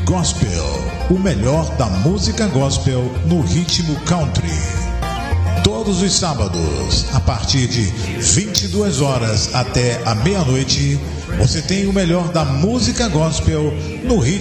Gospel, o melhor da música gospel no ritmo country. Todos os sábados, a partir de 22 horas até a meia-noite, você tem o melhor da música gospel no ritmo